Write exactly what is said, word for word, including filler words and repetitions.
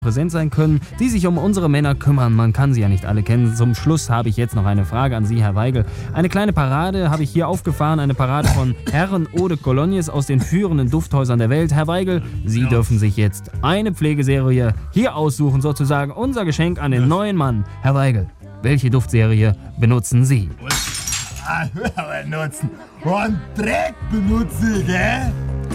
präsent sein können, die sich um unsere Männer kümmern. Man kann sie ja nicht alle kennen. Zum Schluss habe ich jetzt noch eine Frage an Sie, Herr Weigel. Eine kleine Parade habe ich hier aufgefahren, eine Parade von Herren Eau de Colognes aus den führenden Dufthäusern der Welt. Herr Weigel, Sie ja. dürfen sich jetzt eine Pflegeserie hier aussuchen, sozusagen unser Geschenk an den neuen Mann. Herr Weigel, welche Duftserie benutzen Sie? benutzen. Und Dreck benutze ich, gell?